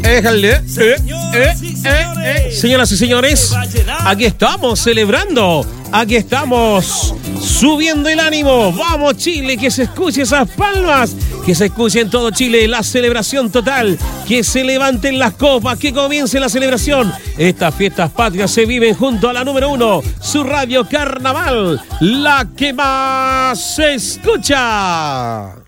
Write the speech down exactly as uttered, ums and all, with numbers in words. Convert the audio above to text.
Déjale. Eh, eh, eh, eh. Señoras y señores, aquí estamos celebrando. Aquí estamos subiendo el ánimo. Vamos, Chile, que se escuche esas palmas. Que se escuche en todo Chile la celebración total. Que se levanten las copas, que comience la celebración. Estas fiestas patrias se viven junto a la número uno, su radio Carnaval, la que más se escucha.